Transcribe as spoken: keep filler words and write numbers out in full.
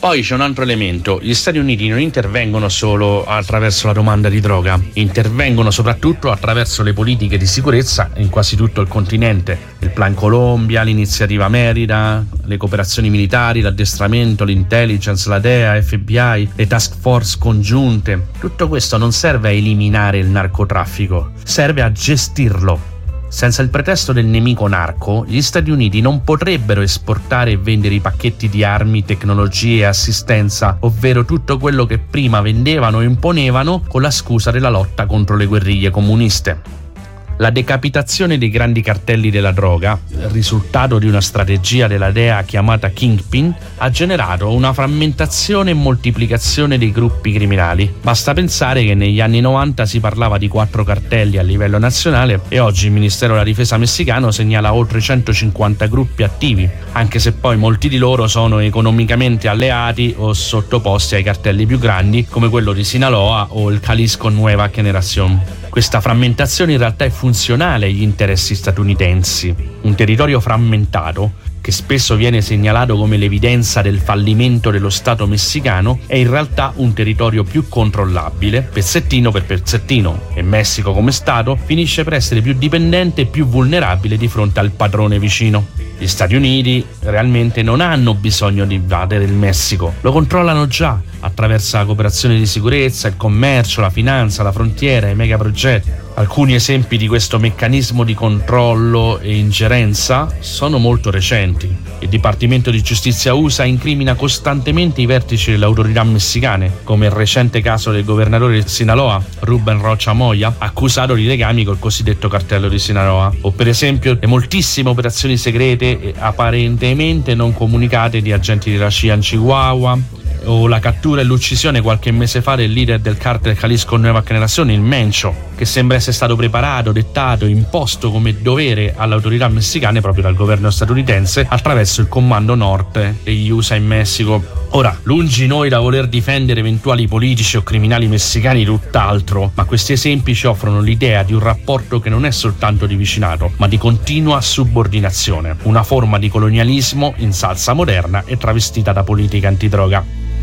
Poi c'è un altro elemento: gli Stati Uniti non intervengono solo attraverso la domanda di droga, intervengono soprattutto attraverso le politiche di sicurezza in quasi tutto il continente. Il Plan Colombia, l'iniziativa Merida, le cooperazioni militari, l'addestramento, l'intelligence, la D E A, F B I, le task force congiunte. Tutto questo non serve a eliminare il narcotraffico, serve a gestirlo. Senza il pretesto del nemico narco, gli Stati Uniti non potrebbero esportare e vendere i pacchetti di armi, tecnologie e assistenza, ovvero tutto quello che prima vendevano e imponevano con la scusa della lotta contro le guerriglie comuniste. La decapitazione dei grandi cartelli della droga, risultato di una strategia della D E A chiamata Kingpin, ha generato una frammentazione e moltiplicazione dei gruppi criminali. Basta pensare che negli anni novanta si parlava di quattro cartelli a livello nazionale e oggi il Ministero della Difesa messicano segnala oltre centocinquanta gruppi attivi, anche se poi molti di loro sono economicamente alleati o sottoposti ai cartelli più grandi come quello di Sinaloa o il Jalisco Nueva Generación. Questa frammentazione in realtà è funzionale agli interessi statunitensi. Un territorio frammentato, che spesso viene segnalato come l'evidenza del fallimento dello Stato messicano, è in realtà un territorio più controllabile, pezzettino per pezzettino, e Messico come Stato finisce per essere più dipendente e più vulnerabile di fronte al padrone vicino. Gli Stati Uniti realmente non hanno bisogno di invadere il Messico, lo controllano già attraverso la cooperazione di sicurezza, il commercio, la finanza, la frontiera, i megaprogetti. Alcuni esempi di questo meccanismo di controllo e ingerenza sono molto recenti. Il Dipartimento di Giustizia U S A incrimina costantemente i vertici delle autorità messicane, come il recente caso del governatore di Sinaloa, Ruben Rocha Moya, accusato di legami col cosiddetto cartello di Sinaloa, o per esempio le moltissime operazioni segrete e apparentemente non comunicate di agenti della C I A in Chihuahua, o la cattura e l'uccisione qualche mese fa del leader del cartel Jalisco Nueva Generación, il Mencho, che sembra essere stato preparato, dettato, imposto come dovere alle autorità messicane proprio dal governo statunitense attraverso il Comando Norte degli U S A in Messico. Ora, lungi noi da voler difendere eventuali politici o criminali messicani, tutt'altro, ma questi esempi ci offrono l'idea di un rapporto che non è soltanto di vicinato, ma di continua subordinazione, una forma di colonialismo in salsa moderna e travestita da politica antidroga.